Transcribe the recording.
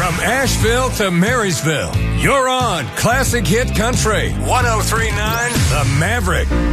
From Asheville to Marysville, you're on Classic Hit Country 103.9 The Maverick.